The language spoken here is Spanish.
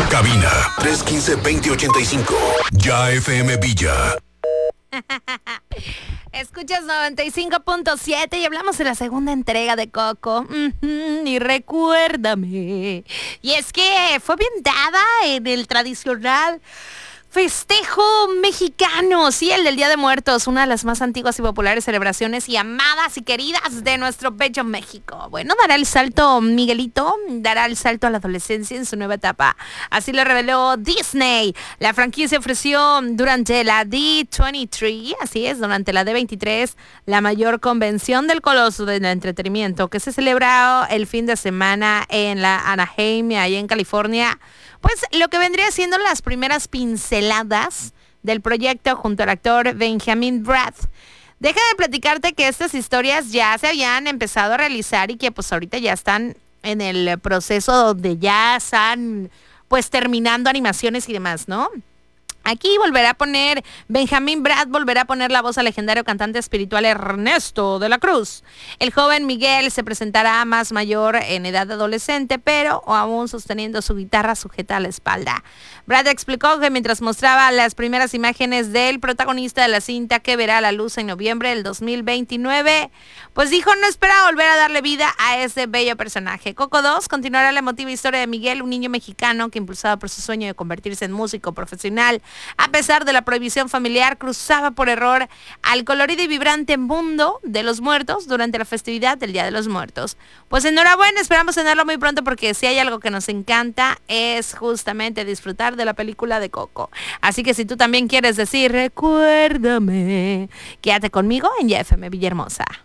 Cabina 315-2085. Ya FM Villa. Escuchas 95.7 y hablamos de la segunda entrega de Coco. Y recuérdame. Y es que fue bien dada en el tradicional festejo mexicano, sí, el del Día de Muertos, una de las más antiguas y populares celebraciones y amadas y queridas de nuestro bello México. Bueno, dará el salto Miguelito, dará el salto a la adolescencia en su nueva etapa. Así lo reveló Disney. La franquicia ofreció durante la D23, así es, durante la D23, la mayor convención del coloso del entretenimiento que se celebró el fin de semana en la Anaheim, ahí en California. Pues lo que vendría siendo las primeras pinceladas del proyecto junto al actor Benjamin Bratt. Deja de platicarte que estas historias ya se habían empezado a realizar y que pues ahorita ya están en el proceso donde ya están pues terminando animaciones y demás, ¿no? Aquí volverá a poner, Benjamin Bratt volverá a poner la voz al legendario cantante espiritual Ernesto de la Cruz. El joven Miguel se presentará más mayor en edad adolescente, pero aún sosteniendo su guitarra sujeta a la espalda. Bratt explicó que mientras mostraba las primeras imágenes del protagonista de la cinta que verá la luz en noviembre del 2029, pues dijo no esperaba volver a darle vida a ese bello personaje. Coco 2 continuará la emotiva historia de Miguel, un niño mexicano que impulsado por su sueño de convertirse en músico profesional, a pesar de la prohibición familiar, cruzaba por error al colorido y vibrante mundo de los muertos durante la festividad del Día de los Muertos. Pues enhorabuena, esperamos tenerlo muy pronto porque si hay algo que nos encanta es justamente disfrutar de la película de Coco. Así que si tú también quieres decir, recuérdame, quédate conmigo en YFM Villahermosa.